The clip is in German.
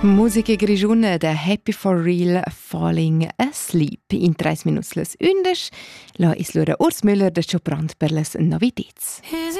Musica grigiuna da Happy for Real Falling Asleep. In 3 minuts les 11. La is l'ora Urs Müller da Choprant per les novitets.